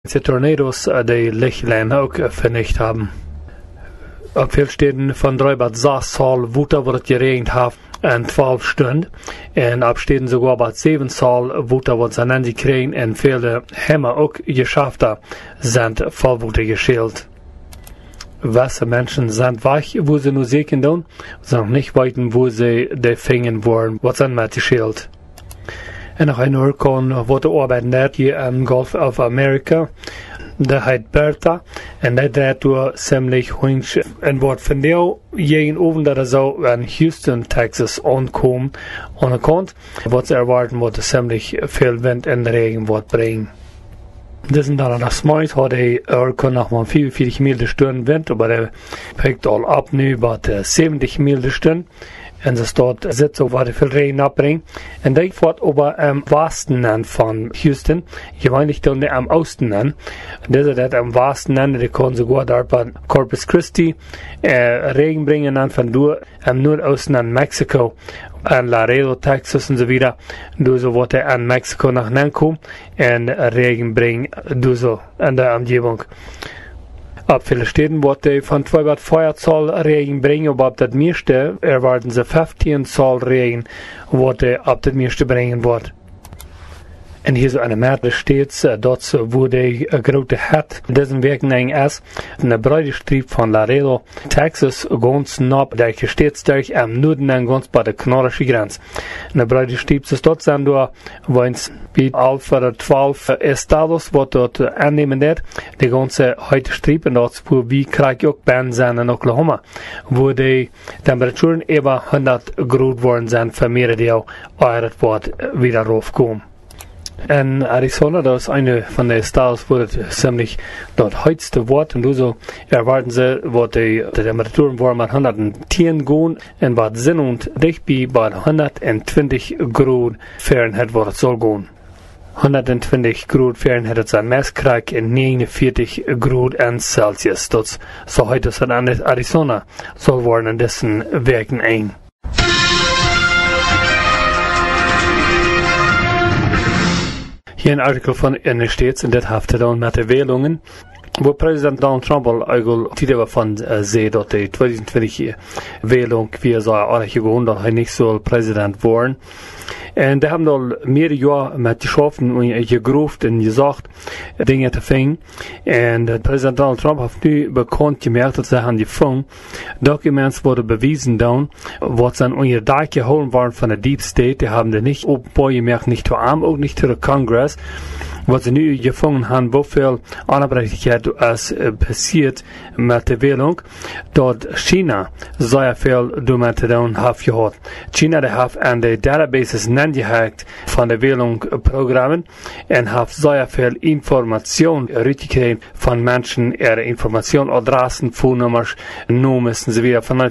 Die Tornados die Lichtlijn ook vernicht haben. Op veel steden van 6 Zoll Wutter wordt geregend heeft in 12 Stunden. En op steden sogar bij 7 Zoll Wutter wordt zijn aan die krijgen en vele Hämmer ook geschafft zijn voll Wutter geschält. Welche Menschen sind weg, wo sie nur sehen doen, sie noch nicht weiten, wo sie die fingen wollen, was sind mit geschält. En nog een hurricane wordt arbeid net hier in Gulf of America. Dat heet Bertha. En dat draait door ziemlich hoog. En wordt van jou gegenover dat zo in Houston, Texas aankomt. Onderkant. Wat ze erwarten wordt ziemlich veel wind en regen wordt brengen. Diesen dann das Meis hat die hurricane noch mal 44 Mil de Stunde Wind, aber der pickt all ab nu bei 70 Mil de Stunde. En ze staat zit zo waar de veel regen opbrengt. En dat wordt over am Westen an van Houston. Gewöhnlich dan am Osten an. Deze dat am Westen an, die kan sogar daar bij Corpus Christi regen brengen an van door am Nordosten an Mexico. An Laredo, Texas und so wieder. Du so wordt an Mexico nach Nanko en regen brengen. Du so an der Umgebung. Ab viele Städten wird von 204 Zoll Regen bringen, aber ab das meiste erwarten sie 15 Zoll Regen, was ab das meiste bringen wird. Und hier so eine Märkte steht, dort wo die große hat, diesen Werken ist, eine breite Streep von Laredo, Texas, ganz nah, der steht durch am Norden und ganz bei der kanadischen Grenze. Eine breite Streep ist dort, sind da, wo es wie 11 oder 12 Estados, was dort annehmen wird, die ganze heute Streep, und dort, wo wie Krieg auch bei sind in Oklahoma, wo die Temperaturen über 100 Grad worden sind, für mehrere Jahre, das wird wieder raufkommen. In Arizona, das ist eine von den Estados, wo das ziemlich dort heizte wird, und so erwarten sie, wo die Temperaturen wollen mit 110 gehen, und was sind und dicht bei 120 Grad Fahrenheit, wo das soll gehen. 120 Grad Fahrenheit sein Messkrieg in 49 Grad in Celsius. Das so heute ist in Arizona, soll worden in dessen Werken ein. Hier ein Artikel von in States, und das haftet dann mit den Wählungen, wo Präsident Donald Trump eigentlich davon sieht, dass die 2020 Wählung, wie er so auch gewohnt, dass er nicht so Präsident worden. Und die haben dann mehrere Jahre mit geschaffen und gegruft und gesagt, Dinge zu finden. Und Präsident Donald Trump hat nu bekannt gemerkt, dass sie haben gefunden. Documents wurden bewiesen dann, was dann unter Dach geholt waren von der Deep State. Die haben die nicht oben gemerkt, nicht zu Arm, auch nicht zu der Kongress. Was sie nu gefunden haben, wie viel Unabhängigkeit ist passiert mit der Wählung, dort China sehr viel damit zu tun hat gehabt. China, der hat an die Databases angehakt von der Wählung Programmen und hat sehr viel Information gekriegt von Menschen, ihre Information, Adressen, Phone-Nummers, Nummern, so wie von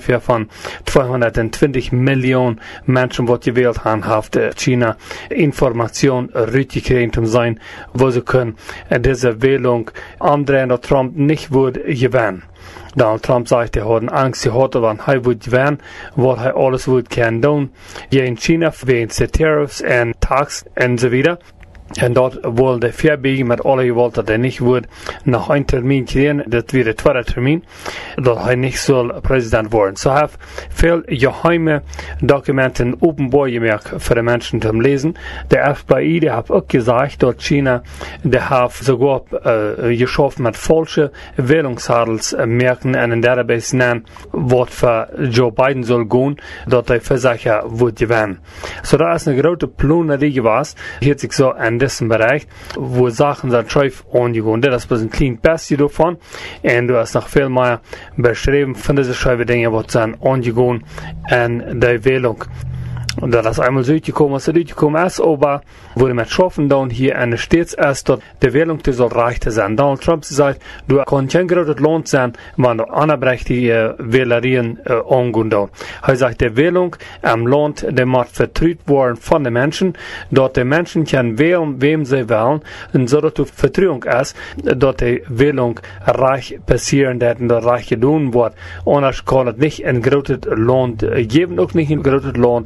220 Millionen Menschen, die gewählt haben, hat China Information gekriegt, um sein, wo sie können diese Wählung andrehen, dass Trump nicht würde gewinnen. Donald Trump sagt, er hat Angst gehabt, wenn er würde gewinnen, was er alles würde können tun. Hier in China, wegen der Tariffs und Tax und so weiter. Und dort wollte er verbiegen mit alle gewollt, dass er nicht würde nach einem Termin kriegen, das wird der zweite Termin, dass er nicht soll Präsident werden. So hat viel geheime Dokumenten offenbar gemerkt für die Menschen zum Lesen. Der FBI, der hat auch gesagt, dass China, der hat sogar geschaffen mit falschen Wählungshandelsmärkten in den Database nennen, was für Joe Biden soll gehen, dass er für sicher wird gewinnen. So da ist eine große Planerie gewesen, hier sich so in diesem Bereich, wo Sachen sind schreif angegangen. Das ist ein kleines bisschen davon. Und du hast noch viel mehr beschrieben von diesen schreiben Dingen, was sind angegangen in der Wählung. Und da das einmal so gekommen, was durchgekommen ist, aber wurde mit schaffen dann hier eine stets erst dort die Wählung, die soll reicher sein. Donald Trump sagt, du kannst kein großes Land sein, wenn du anerbrechtige Wählerien angehen. Er sagt, die Wählung am Land, der muss vertraut worden von den Menschen, dort die Menschen können wählen, wem sie wählen, und so dass du Vertrauung ist, dort die Wählung reich passieren wird und reich getan wird. Anders kann es nicht ein großes Land geben, auch nicht ein großes Land bleiben.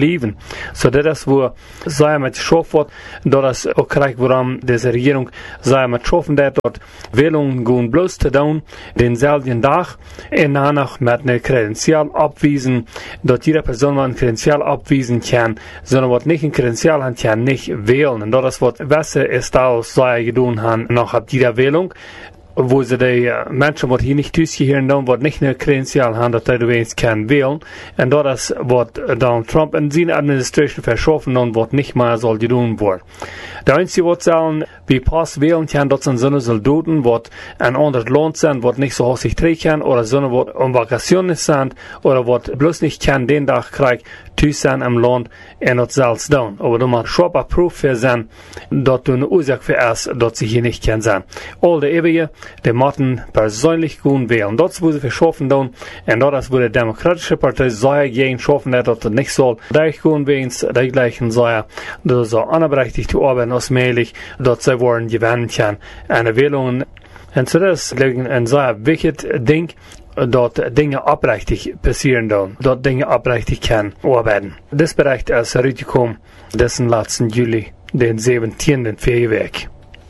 blijven. So dat is waar zij met schroef wordt, dat is ook krijgt waarom deze regering zij met schroeven dat Wählungen gaan bloß te doen, denzelfde dag, en daarna met een credentiaal opwijzen, dat jede persoon wat een credentiaal opwijzen kan, sondern wat niet een credentiaal heeft, kan niet wählen. En dat is wat Westen is dat zij gedaan hebben, nog op die Wählung, wo ze die mensen wat hier niet thuisgehören doen, wat niet een credentiaal hebben, dat hij eens kan wählen. En dat is wat Donald Trump en zijn administration verschoven doen, wat niet meer zal gedaan worden. De einzige wat zullen wie pas wählen kan, dat zijn zo'n soldaten, wat een ander land zijn, wat niet zo hoog zich trekken kan, oder zo'n wat om vacationen zijn, oder wat bloß niet kan den dag krijgen, thuis zijn im land, en dat zelfs doen. Aber dan maar schwaar proef voor zijn, dat een oorzaak voor is, dat ze hier niet kan zijn. Al de eeuwige, die moeten persoonlijk gaan wählen. Dat is wat ze verschoven doen, en dat is wat de Demokratische Partij zei, geen schoffen dat het niet zal. Daar gaan wens, die gleichen zei, dat ze onberechtigd arbeiden als mogelijk, dat ze worden gewinnen kan aan de Wählungen. En zo is het een zeer wichtig ding, dat dingen oprechtig passeren doen, dat dingen oprechtig kan arbeiden. Dit bericht is uitgekomen dessen laatste juli, den 17e week.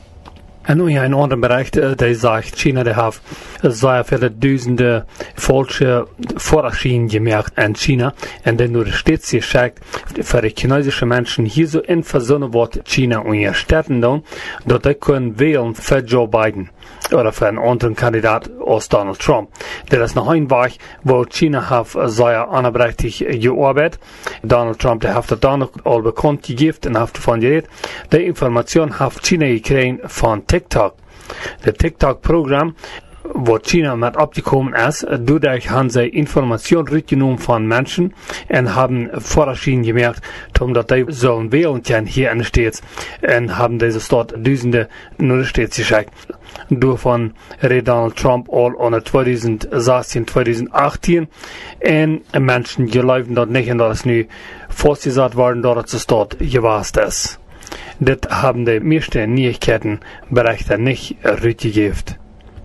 En nu een ander bericht, die zegt, China heeft zeer viele duizenden falsche Vorrichtungen gemaakt in China. En dan door steeds gezegd, voor de Chinesische mensen hier zo in verzonnen wordt China ondersteunen doen, dat die kunnen wählen voor Joe Biden. Oder für einen anderen Kandidat als Donald Trump. Das ist noch ein Weg, wo China hat sehr unberechtigt gearbeitet. Donald Trump, der hat das dann noch all bekannt gegeben und hat davon geredet. Die Information hat China gekriegt von TikTok. Das TikTok-Programm, wo China mit abgekommen ist, dadurch haben sie Informationen rückgenommen von Menschen und haben Vorrichtungen gemerkt, dass die sollen wählen können hier in den States und haben diese Stadt Dutzende nur die States geschickt. Davon redet Donald Trump all an 2016, 2018 und Menschen glauben dort nicht und das ist nu festgesagt worden, dass die Stadt gewasst ist. Das haben die meisten Neuigkeitenberichte nicht rückgegeben.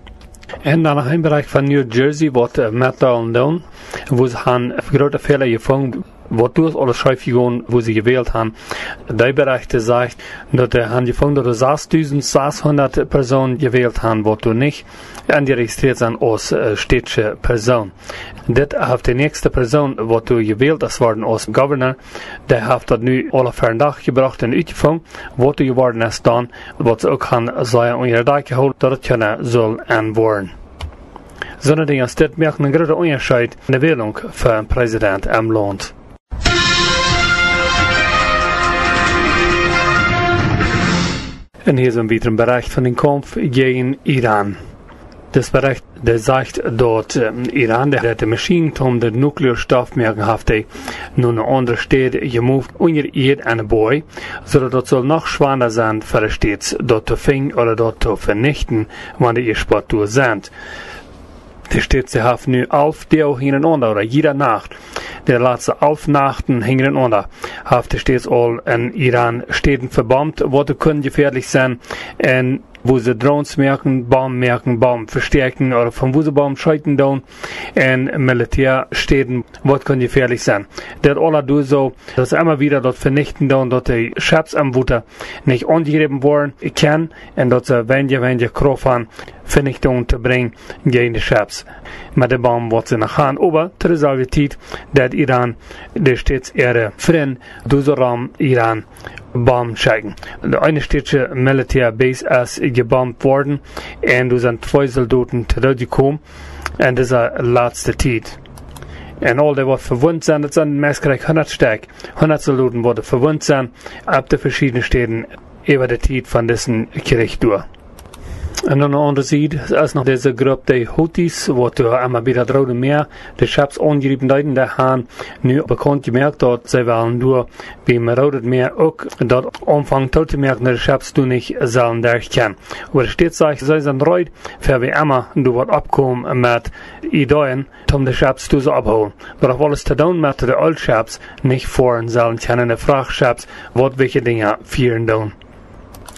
En dan een bereik van New Jersey wordt met doen, wo ze han grote Fehler gefangen, wat durch alles schief gegaan, wo sie gewählt haben. Die Berichte sagt, dass die han gefangen, dass 6.600 Personen gewählt haben, wat du nicht angeregistriert sind als städtische Person. Das hat die nächste Person, wat du gewählt ist worden als Governor, der hat das nu alle Dach gebracht und uitgefangen, wat du geworden ist dann, wat sie auch han sein unter Dach geholt, dass es können soll worden. Zo'n dingen als dit merken een grote onderscheid in de Wählung für een president im Land. En hier is een weiteren bericht van de Kampf gegen Iran. Das Bericht, der sagt, dass Iran, der die Maschinen um den Nuklearstoffmerken hat, nun eine andere Städte gemoved unter ihr eine Boy, sodass das soll noch schwerer sein für die Städte, dort zu finden oder dort zu vernichten, wenn die ihr Sport durch sind. Die Städte haben nu 11 Tage hintereinander, oder jede Nacht. Die letzten 11 Nachten hintereinander haben die Städte all in Iran Städten verbombt, die können gefährlich sein, und wo sie Drones merken, Baum verstärken, oder von wo sie Baum scheuten down, und Militärstädten, was können gefährlich sein. Das alle du so, dass immer wieder dort vernichten down, dass die Schabs am Wutter nicht angegriffen worden kann, und dass sie weniger Kraft haben, Vernichtung zu bringen gegen die Schabs. Mit dem Baum wird sie nachher, aber zu derselben Zeit, dass Iran, der stets ihre Freund, dieser Raum Iran, Baum schicken. Der eine städtische Militärbase ist gebombt worden, und da sind 2 Soldaten zurückgekommen, und das ist die letzte Zeit. Und all die, die verwundet sind, das sind meistens 100 Stück. 100 Soldaten, die verwundet sind, ab den verschiedenen Städten, über die Zeit von diesem Krieg durch. En aan de andere zijde is nog deze groep de Houthis, wat immer wieder Rode Meer, de Schabs angegriffen die haben nu bekannt gemerkt, dat zij wel nur beim Rode Meer ook dat Umfang tot te merken, dat de Schabs du nicht sollen durchkennen. Aber es steht sagt, zij zijn reut, für wie immer du wat abkommen mit Ideen, um de Schabs du so abholen. Maar auf alles te doen met de Old Schabs nicht fahren sollen können, de Frachtschabs, wat welche Dinge führen doen.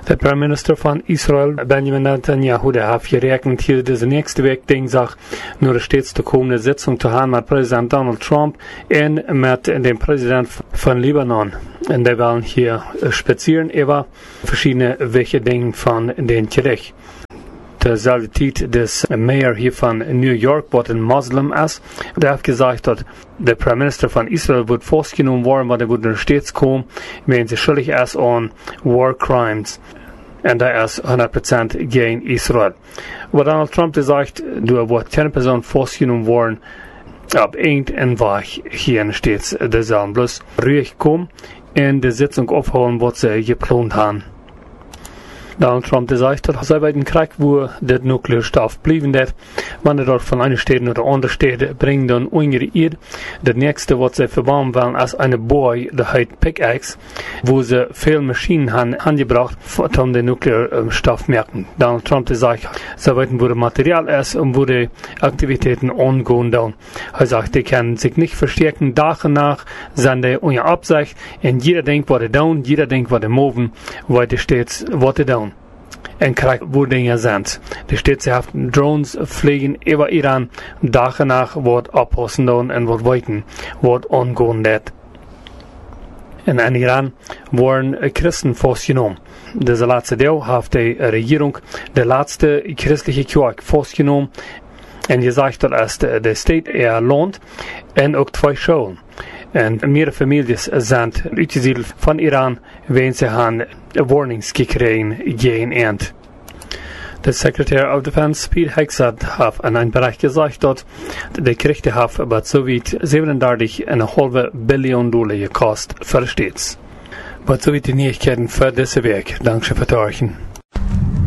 Der Premierminister van Israël, Benjamin Netanyahu, der hat gerechnet, hier diese nächste Week Dinsdag nur de steeds te komende Sitzung zu haben mit Präsident Donald Trump und mit dem Präsident von Libanon. Und die wollen hier spazieren über verschiedene wichtige Dinge von den Kirche. Dezelfde tijd des Mayor hier von New York, wat een moslim is, der hat gesagt, dass der Premierminister von Israel wird festgenommen worden, weil er wird steeds kommen, wenn sie schuldig ist an War Crimes. Und der ist 100% gegen Israel. Aber Donald Trump sagt, du wird keine Person festgenommen worden, ab irgendein Weg hier in States, der sollen bloß ruhig kommen und die Sitzung aufholen, was sie geplant haben. Donald Trump sagt, dass er bei dem Krieg, wo der Nuklearstoff blieben wird, wenn er dort von einer Stadt oder andere Städte bringt, dann ungeriert. Das nächste, was sie verbauen wollen, ist eine Boy, der heißt Pickaxe, wo sie viele Maschinen haben angebracht, um den Nuklearstoff zu merken. Donald Trump sagt, sie wissen, wo das Material ist und wo die Aktivitäten angehen. Er sagt, die können sich nicht verstärken, Tag und Nacht sind die ohne Absicht, und jeder denkt, was er tun, jeder denkt, was er machen, weil die steht, was er tun. En Krieg, wo Dinge sind. Die Städte haben Drones fliegen über Iran, Tag und Nacht wird abpassen und wird weiten, wird angehen wird. In Iran wurden Christen festgenommen. Diese letzte Teil hat die Regierung der letzte christliche Kirche festgenommen und gesagt, dass der Staat lohnt und auch 2 Schulen. Und mehrere Familien sind uitgesiedeld von Iran, wenn sie haben warnings gekriegt gegen End. Der Secretary of Defense, Pete Hegseth, hat in einem Bericht gesagt, dass die Kriege haben bei Sowjet 37,5 Billionen Dollar gekostet für die Staats. Bei Sowjet die Neuigkeiten für diese Weg. Danke für das Hören.